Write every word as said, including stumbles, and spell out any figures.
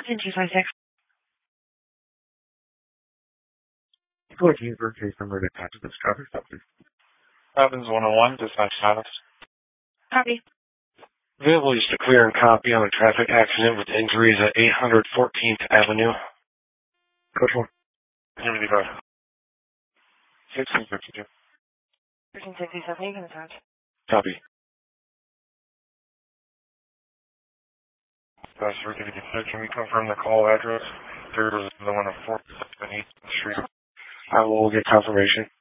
Austin two five six. fourteen for case number to attach to this traffic stop, please. Robbins one oh one, dispatch status. Copy. Available just to clear and copy on a traffic accident with injuries at eight hundred fourteenth Avenue. Coach one. Liberty Road. sixteen fifty-two. thirteen sixty-seven, you can attach. Copy. That's for giving you can we confirm the call address? There is the one of fourth and eighth Street. I will get confirmation.